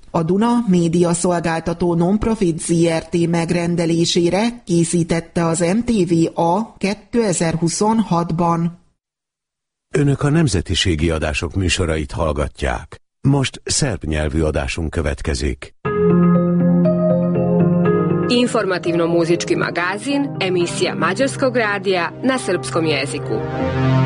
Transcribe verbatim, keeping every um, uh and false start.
A Duna média szolgáltató non-profit zé er té megrendelésére készítette az em té vé a kétezer-huszonhatban. Önök a nemzetiségi adások műsorait hallgatják. Most szerb nyelvű adásunk következik. Informativno-muzički magazin, emisija Mađarskog radija na srpskom jeziku.